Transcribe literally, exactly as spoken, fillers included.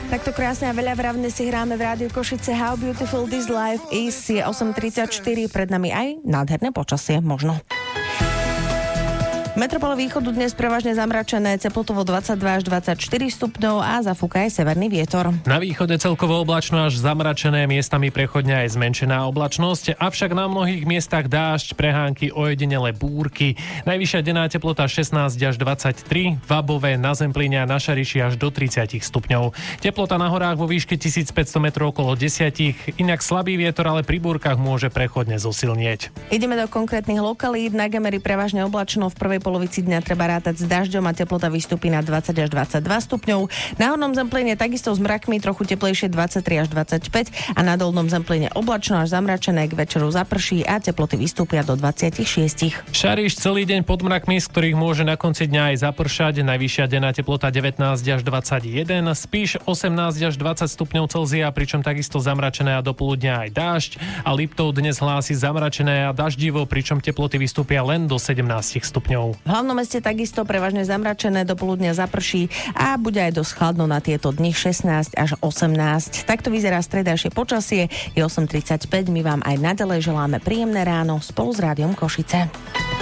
Takto krásne a veľavravne si hráme v Rádiu Košice. How Beautiful This Life Is. Je osem tridsaťštyri, pred nami aj nádherné počasie, možno. V metropole východu dnes prevažne zamračené, teplotovo dvadsaťdva až dvadsaťštyri stupňov a zafúka aj severný vietor. Na východe celkovo oblačno až zamračené, miestami prechodne aj zmenšená oblačnosť, avšak na mnohých miestach dážď, prehánky, ojedinele búrky. Najvyššia denná teplota šestnásť až dvadsaťtri, v Above, na Zemplíne a na Šariši až do tridsať stupňov. Teplota na horách vo výške tisícpäťsto metrov okolo desať, inak slabý vietor, ale pri búrkach môže prechodne zosilnieť. Ideme do konkrétnych lokalít. Na Gemeri prevažne oblačno, v prvej polovici dňa treba rátať s dažďom a teplota vystúpi na dvadsať až dvadsaťdva stupňov. Na Hornom Zemplíne takisto s mrakmi, trochu teplejšie dvadsaťtri až dvadsaťpäť a na Dolnom Zemplíne oblačno až zamračené, k večeru zaprší a teploty vystúpia do dvadsaťšesť. Šariš celý deň pod mrakmi, z ktorých môže na konci dňa aj zapršať. Najvyššia denná teplota devätnásť až dvadsaťjeden, Spíš osemnásť až dvadsať stupňov Celzia, pričom takisto zamračené a do poludňa aj dážď. A Liptov dnes hlási zamračené a daždivo, pričom teploty vystúpia len do sedemnásť stupňov. V hlavnom meste takisto prevažne zamračené, do poludnia zaprší a bude aj dosť chladno na tieto dni, šestnásť až osemnásť. Takto vyzerá stredajšie počasie. Je osem tridsaťpäť, my vám aj naďalej želáme príjemné ráno spolu s Rádiom Košice.